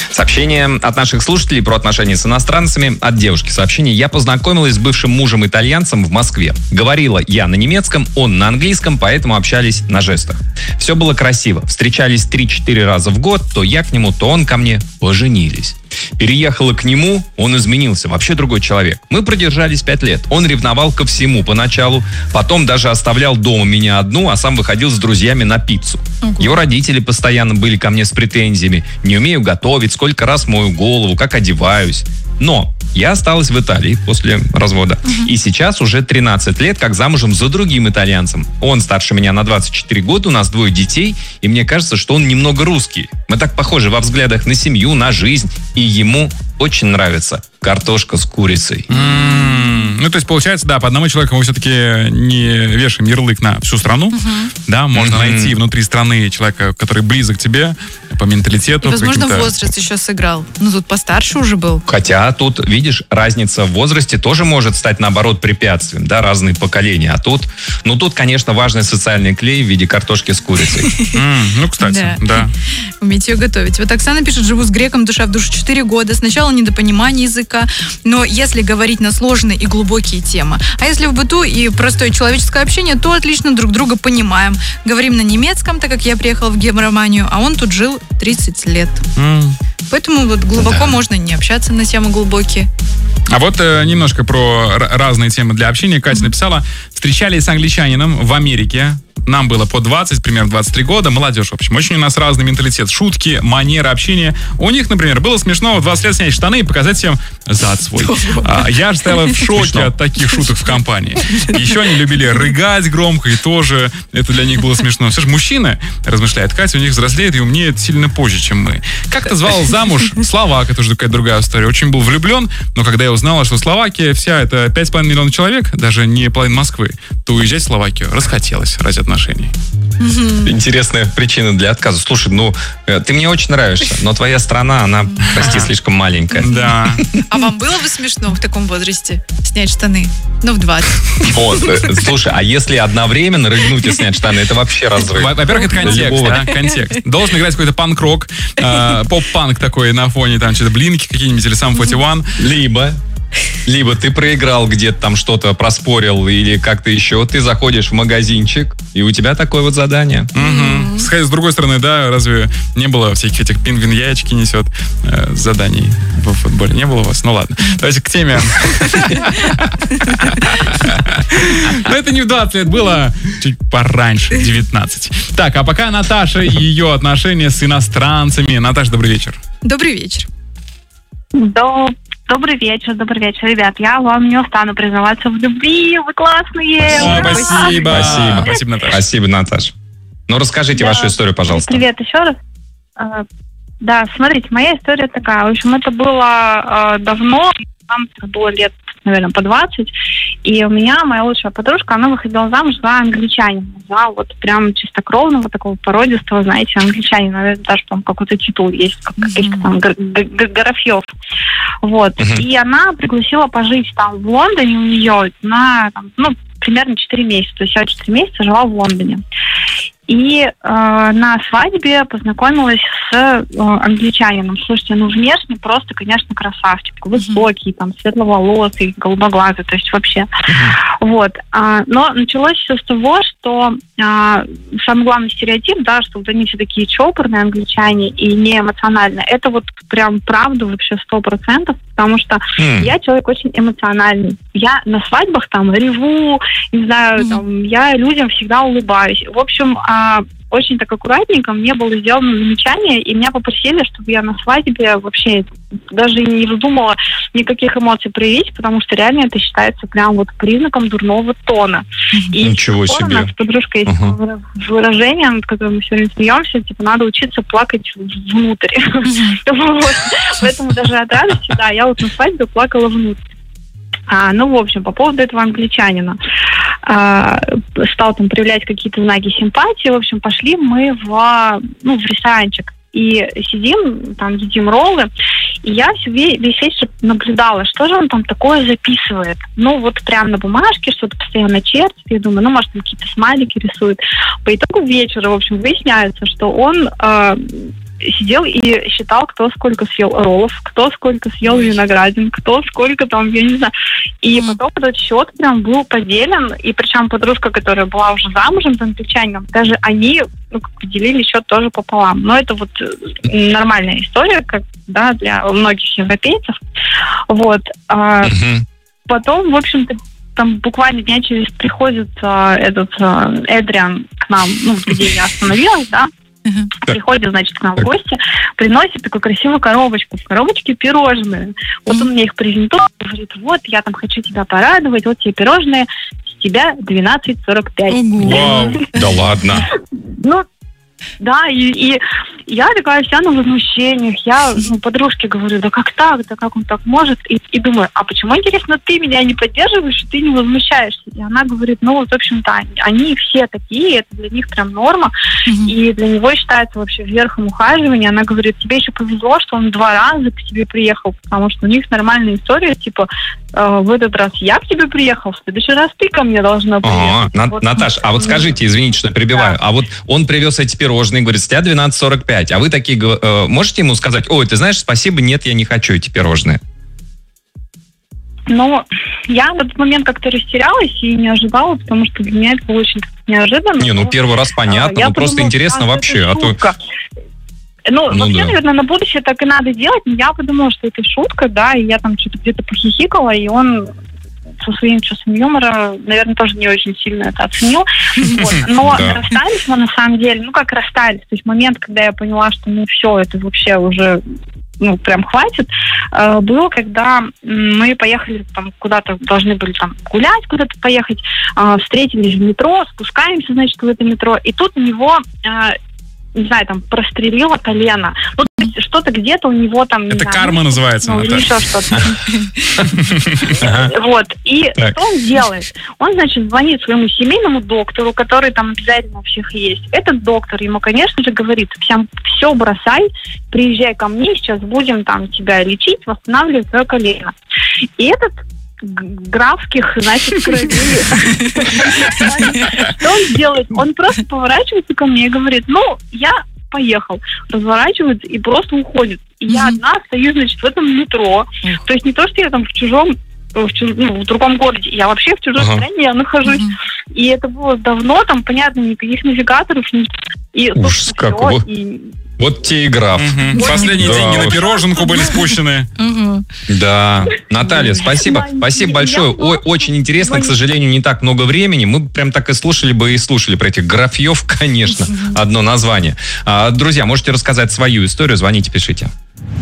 Сообщение от наших слушателей про отношения с иностранцами. От девушки сообщение. Я познакомилась с бывшим мужем-итальянцем в Москве. Говорила я на немецком, он на английском, поэтому общались на жестах. Все было красиво. Встречались 3-4 раза в год. То я к нему, то он ко мне. Поженились. Переехала к нему, он изменился, вообще другой человек. Мы продержались 5 лет. Он ревновал ко всему поначалу, потом даже оставлял дома меня одну, а сам выходил с друзьями на пиццу. Его родители постоянно были ко мне с претензиями. Не умею готовить, сколько раз мою голову, как одеваюсь. Но я осталась в Италии после развода. И сейчас уже 13 лет, как замужем за другим итальянцем. Он старше меня на 24 года, у нас 2 детей, и мне кажется, что он немного русский. Мы так похожи во взглядах на семью, на жизнь, и ему очень нравится картошка с курицей. Ну, то есть, получается, да, по одному человеку мы все-таки не вешаем ярлык на всю страну. Да, можно найти внутри страны человека, который близок к тебе по менталитету. И, возможно, возраст еще сыграл. Ну, тут постарше уже был. Хотя тут, видишь, разница в возрасте тоже может стать, наоборот, препятствием, да, разные поколения. А тут, конечно, важный социальный клей в виде картошки с курицей. Ну, кстати, да. Уметь ее готовить. Вот Оксана пишет, живу с греком, душа в душу 4 года. Сначала недопонимание языка, но если говорить на сложные и глубокие темы. А если в быту и простое человеческое общение, то отлично друг друга понимаем. Говорим на немецком, так как я приехала в Германию, а он тут жил 30 лет. Поэтому вот глубоко можно не общаться на темы глубокие. А вот немножко про разные темы для общения. Катя написала, встречались с англичанином в Америке. Нам было по 20, примерно 23 года. Молодежь, в общем. Очень у нас разный менталитет. Шутки, манеры общения. У них, например, было смешно в 20 лет снять штаны и показать всем зад свой. Я же стояла в шоке от таких шуток в компании. Еще они любили рыгать громко, и тоже это для них было смешно. Все же мужчины, размышляет Катя, у них взрослеет и умнеет сильно позже, чем мы. Как-то звал замуж Словак, это уже какая-то другая история. Очень был влюблен, но когда я узнала, что Словакия вся это 5,5 миллионов человек, даже не половина Москвы, то уезжать в Словакию расхотелось ради отношений. Интересная причина для отказа. Слушай, ты мне очень нравишься, но твоя страна, она, прости, слишком маленькая. Да. А вам было бы смешно в таком возрасте снять штаны? Ну, в 20. Вот, слушай, а если одновременно рыгнуть и снять штаны, это вообще разрыв. Во-первых, это контекст, да, контекст. Должен играть какой-то панк-рок, поп-панк такой на фоне, там, что-то Блинки какие-нибудь или Sum 41. Либо ты проиграл где-то там что-то, проспорил или как-то еще, ты заходишь в магазинчик, и у тебя такое вот задание. С другой стороны, да, разве не было всяких этих пингвин яички несет заданий в футболе? Не было у вас? Ну ладно. Давайте к теме. Но это не в 20 лет, было чуть пораньше, 19. Так, а пока Наташа и ее отношения с иностранцами. Наташа, добрый вечер. Добрый вечер. Добрый вечер, ребят. Я вам не устану признаваться в любви, вы классные. Спасибо, Наташа. Спасибо, Наташа. Ну, расскажите вашу историю, пожалуйста. Привет еще раз. Да, смотрите, моя история такая. В общем, это было давно, нам было лет, наверное, по 20. И у меня моя лучшая подружка, она выходила замуж за англичанина. За вот прям чистокровного, такого породистого, знаете, англичанина. Наверное, даже, по-моему, какой-то титул есть, каких-то там Горафьев. Вот. И она пригласила пожить там в Лондоне у нее на, примерно 4 месяца. То есть я 4 месяца жила в Лондоне. И на свадьбе познакомилась с англичанином. Слушайте, внешне просто, конечно, красавчик. Высокий, там, светловолосый, голубоглазый, то есть вообще. Вот. Но началось все с того, что самый главный стереотип, да, что вот они все такие чопорные англичане и неэмоциональные. Это вот прям правда вообще 100%, потому что я человек очень эмоциональный. Я на свадьбах там реву, не знаю, там, я людям всегда улыбаюсь. В общем, очень так аккуратненько мне было сделано замечание, и меня попросили, чтобы я на свадьбе вообще даже не вздумала никаких эмоций проявить, потому что реально это считается прям вот признаком дурного тона. И ничего себе. У нас с подружкой есть выражение, над которым мы сегодня смеемся, типа, надо учиться плакать внутрь. Поэтому даже от радости, да, я вот на свадьбе плакала внутрь. В общем, по поводу этого англичанина. Стал там проявлять какие-то знаки симпатии. В общем, пошли мы в ресторанчик. И сидим, там едим роллы. И я весь вечер наблюдала, что же он там такое записывает. Вот прям на бумажке что-то постоянно чертит. Я думаю, может, какие-то смайлики рисует. По итогу вечера, в общем, выясняется, что он сидел и считал, кто сколько съел роллов, кто сколько съел виноградин, кто сколько там, я не знаю. И потом этот счет прям был поделен, и причем подружка, которая была уже замужем за англичанином, даже они делили счет тоже пополам. Но это вот нормальная история, как, да, для многих европейцев. Вот. Потом, в общем-то, там буквально дня через приходит этот Эдриан к нам, где я остановилась, да, приходит, значит, к нам в гости, приносит такую красивую коробочку. В коробочке пирожные. Вот он мне их презентует, говорит, вот, я там хочу тебя порадовать, вот тебе пирожные, с тебя 12,45. Вау, да ладно. Ну, да, и я такая вся на возмущениях. Я подружке говорю, да как так, да как он так может? И думаю, а почему, интересно, ты меня не поддерживаешь, и ты не возмущаешься? И она говорит, в общем-то, они все такие, это для них прям норма, и для него считается вообще верхом ухаживания. Она говорит, тебе еще повезло, что он 2 раза к тебе приехал, потому что у них нормальная история, типа, в этот раз я к тебе приехал, в следующий раз ты ко мне должна приехать. Вот. Наташ, а вот скажите, извините, что перебиваю, а вот он привез эти пирожные, говорит, с тебя 12,45, а вы такие, можете ему сказать, ой, ты знаешь, спасибо, нет, я не хочу эти пирожные? Но я в этот момент как-то растерялась и не ожидала, потому что для меня это было очень неожиданно. Не, первый раз понятно, но просто интересно вообще, а то... Вообще, наверное, на будущее так и надо делать. Но я подумала, что это шутка, да, и я там что-то где-то похихикала, и он со своим чувством юмора, наверное, тоже не очень сильно это оценил. Но расстались мы на самом деле, как расстались. То есть момент, когда я поняла, что все, это вообще уже прям хватит, был, когда мы поехали там куда-то, должны были там гулять, куда-то поехать, встретились в метро, спускаемся, значит, в это метро, и тут у него... не знаю, там, прострелило колено. То есть что-то где-то у него там... Это карма называется, Наташа. Еще что-то. Вот. И что он делает? Он, значит, звонит своему семейному доктору, который там обязательно у всех есть. Этот доктор ему, конечно же, говорит, все бросай, приезжай ко мне, сейчас будем там тебя лечить, восстанавливать твое колено. И этот графских, значит, крови. Что он делает? Он просто поворачивается ко мне и говорит, я поехал. Разворачивается и просто уходит. И я одна стою, значит, в этом метро. То есть не то, что я там в другом городе. Я вообще в чужой стране я нахожусь. И это было давно, там, понятно, никаких навигаторов. И, ужас какой. Вот те и граф. Последние деньги на пироженку были спущены. Да. Наталья, спасибо. Спасибо большое. Очень интересно. К сожалению, не так много времени. Мы прям так и слушали про этих графьев, конечно. Одно название. Друзья, можете рассказать свою историю. Звоните, пишите.